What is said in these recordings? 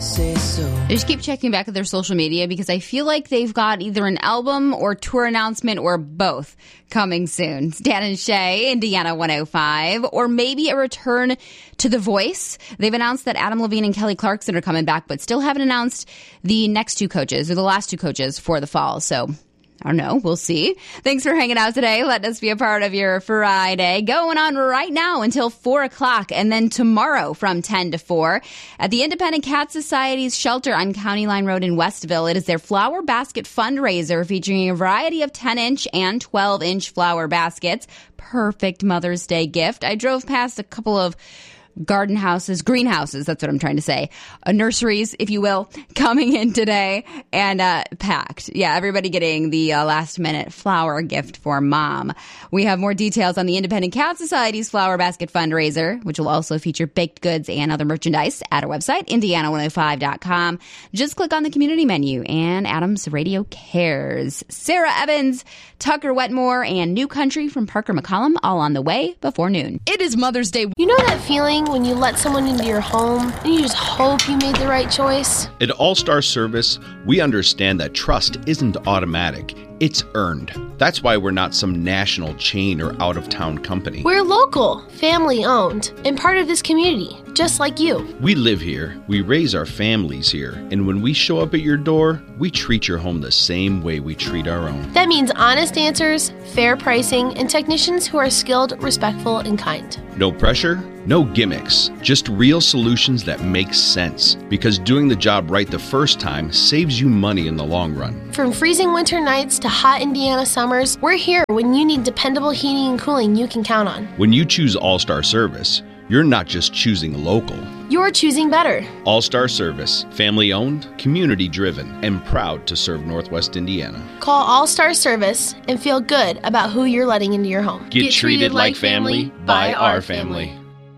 say so. I just keep checking back at their social media because I feel like they've got either an album or tour announcement or both coming soon. It's Dan and Shay, Indiana 105, or maybe a return to The Voice. They've announced that Adam Levine and Kelly Clarkson are coming back, but still haven't announced the next two coaches or the last two coaches for the fall. So I don't know. We'll see. Thanks for hanging out today. Let us be a part of your Friday. Going on right now until 4 o'clock and then tomorrow from 10 to 4 at the Independent Cat Society's shelter on County Line Road in Westville. It is their flower basket fundraiser featuring a variety of 10-inch and 12-inch flower baskets. Perfect Mother's Day gift. I drove past a couple of greenhouses, that's what I'm trying to say, nurseries, if you will, coming in today and packed. Yeah, everybody getting the last minute flower gift for mom. We have more details on the Independent Cat Society's Flower Basket fundraiser, which will also feature baked goods and other merchandise at our website, indiana105.com. Just click on the community menu and Adams Radio Cares. Sarah Evans, Tucker Wetmore, and New Country from Parker McCollum all on the way before noon. It is Mother's Day. You know that feeling when you let someone into your home and you just hope you made the right choice? At All Star Service, we understand that trust isn't automatic. It's earned. That's why we're not some national chain or out-of-town company. We're local, family-owned, and part of this community, just like you. We live here, we raise our families here, and when we show up at your door, we treat your home the same way we treat our own. That means honest answers, fair pricing, and technicians who are skilled, respectful, and kind. No pressure, no gimmicks, just real solutions that make sense. Because doing the job right the first time saves you money in the long run. From freezing winter nights to hot Indiana summers, we're here when you need dependable heating and cooling you can count on. When you choose All-Star Service, you're not just choosing local. You're choosing better. All-Star Service, family-owned, community-driven, and proud to serve Northwest Indiana. Call All-Star Service and feel good about who you're letting into your home. Get treated like family by our family.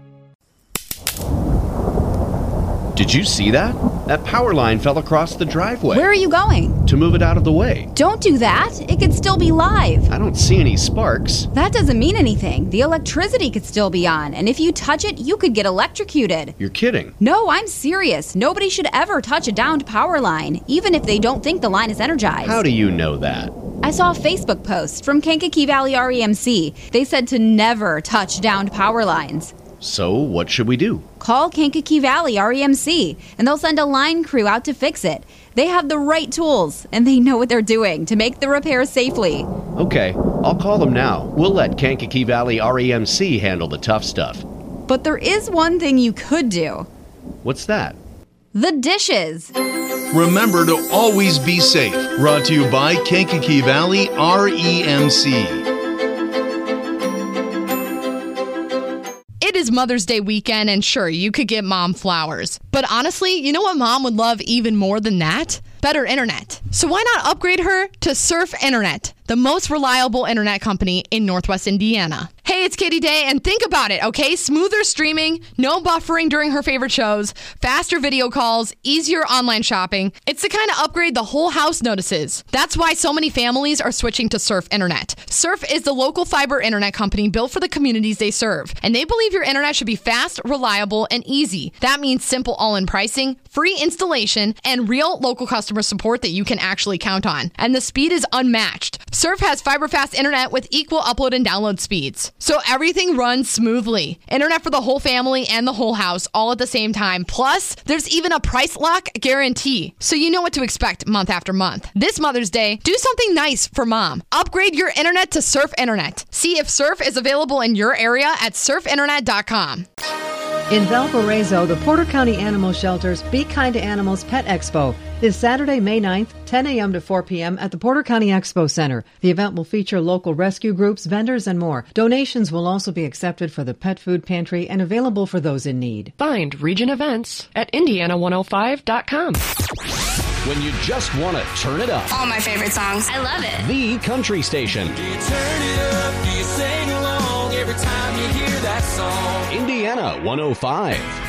Did you see that? That power line fell across the driveway. Where are you going? To move it out of the way. Don't do that. It could still be live. I don't see any sparks. That doesn't mean anything. The electricity could still be on, and if you touch it, you could get electrocuted. You're kidding. No, I'm serious. Nobody should ever touch a downed power line, even if they don't think the line is energized. How do you know that? I saw a Facebook post from Kankakee Valley REMC. They said to never touch downed power lines. So what should we do? Call Kankakee Valley REMC, and they'll send a line crew out to fix it. They have the right tools, and they know what they're doing to make the repairs safely. Okay, I'll call them now. We'll let Kankakee Valley REMC handle the tough stuff. But there is one thing you could do. What's that? The dishes. Remember to always be safe. Brought to you by Kankakee Valley REMC. It is Mother's Day weekend, and sure, you could get mom flowers. But honestly, you know what mom would love even more than that? Better internet. So why not upgrade her to Surf Internet, the most reliable internet company in Northwest Indiana? Hey, it's Katie Day, and think about it, okay? Smoother streaming, no buffering during her favorite shows, faster video calls, easier online shopping. It's the kind of upgrade the whole house notices. That's why so many families are switching to Surf Internet. Surf is the local fiber internet company built for the communities they serve, and they believe your internet should be fast, reliable, and easy. That means simple all-in pricing, free installation, and real local customer support that you can actually count on. And the speed is unmatched. Surf has fiber-fast internet with equal upload and download speeds, so everything runs smoothly. Internet for the whole family and the whole house all at the same time. Plus, there's even a price lock guarantee, so you know what to expect month after month. This Mother's Day, do something nice for mom. Upgrade your internet to Surf Internet. See if Surf is available in your area at surfinternet.com. In Valparaiso, the Porter County Animal Shelter's Be Kind to Animals Pet Expo is Saturday, May 9th, 10 a.m. to 4 p.m. at the Porter County Expo Center. The event will feature local rescue groups, vendors, and more. Donations will also be accepted for the pet food pantry and available for those in need. Find region events at indiana105.com. When you just want to turn it up. All my favorite songs. I love it. The Country Station. Do you turn it up? Do you sing along every time you hear that song? Indiana 105.